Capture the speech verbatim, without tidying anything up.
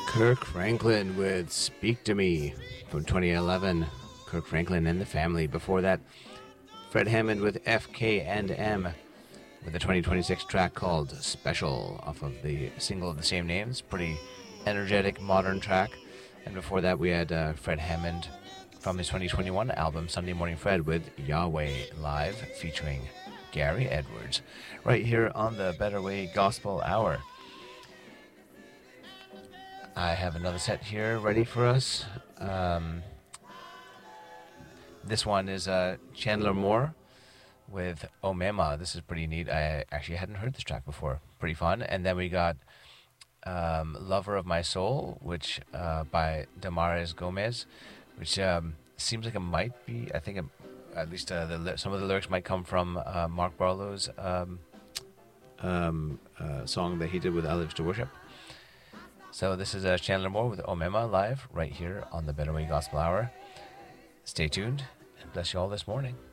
Kirk Franklin with Speak to Me from twenty eleven. Kirk Franklin and the Family. Before that, Fred Hammond with F K and M with a twenty twenty-six track called Special off of the single of the same names. Pretty energetic, modern track. And before that, we had uh, Fred Hammond from his twenty twenty-one album Sunday Morning Fred with Yahweh Live featuring Gary Edwards. Right here on the Better Way Gospel Hour. I have another set here ready for us. Um, this one is uh, Chandler Moore with Omema. This is pretty neat. I actually hadn't heard this track before. Pretty fun. And then we got um, Lover of My Soul, which uh, by Damaris Gomez, which um, seems like it might be, I think it, at least uh, the, some of the lyrics might come from uh, Mark Barlow's um, um, uh, song that he did with I Live to Worship. So this is uh, Chandler Moore with Omema live right here on the Better Way Gospel Hour. Stay tuned and bless you all this morning.